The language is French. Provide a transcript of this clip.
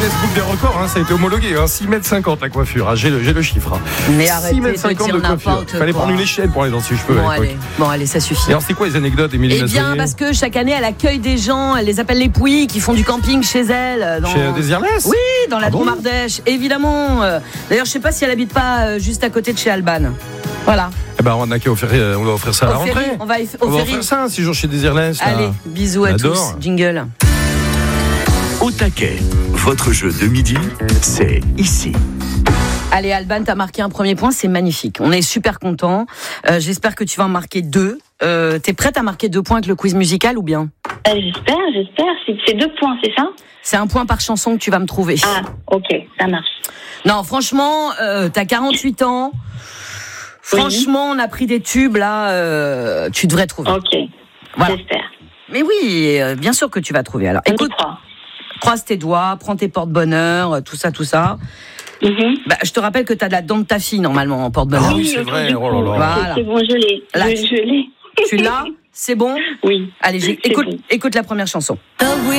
Guinness Book des records, hein, ça a été homologué, hein, 6,50 m la coiffure, hein, j'ai le chiffre. Hein. Mais arrêtez 6,50 m de coiffure. Il fallait prendre une échelle pour aller dans ses cheveux à l'époque. Bon, allez, ça suffit. Et alors, c'est quoi les anecdotes, Émilie Eh bien, parce que chaque année, elle accueille des gens, elle les appelle les pouilles, qui font du camping chez elle. Chez Désirless ? Oui, dans la Drôme Ardèche, évidemment. D'ailleurs, je sais pas si elle habite pas juste à côté de chez Alban. Voilà. Eh ben, on a qu'à offrir, on va offrir ça à la rentrée. On va offrir ça un 6 jours chez Désirless. Allez, bisous à tous. Jingle. Au taquet, votre jeu de midi, c'est ici. Allez, Alban, t'as marqué un premier point, c'est magnifique. On est super contents. J'espère que tu vas en marquer 2. T'es prête à marquer 2 points avec le quiz musical ou bien ? J'espère. C'est 2 points, c'est ça ? C'est 1 point par chanson que tu vas me trouver. Ah, ok, ça marche. Non, franchement, t'as 48 ans. Franchement, on a pris des tubes, là, tu devrais trouver. Ok, voilà. J'espère. Mais oui, bien sûr que tu vas trouver. Alors, écoute, croise tes doigts, prends tes porte-bonheur, tout ça. Bah, je te rappelle que t'as de la dent de ta fille, normalement, en porte-bonheur. Ah oui, c'est vrai. Oh là là. Voilà. C'est bon, je l'ai. Là, je l'ai. Tu l'as ? C'est bon ? Oui. Allez, écoute la première chanson.